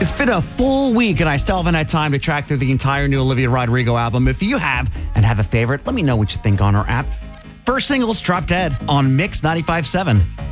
It's been a full week and I still haven't had time to track through the entire new Olivia Rodrigo album. If you have and have a favorite, let me know what you think on our app. First singles drop dead on Mix 95.7.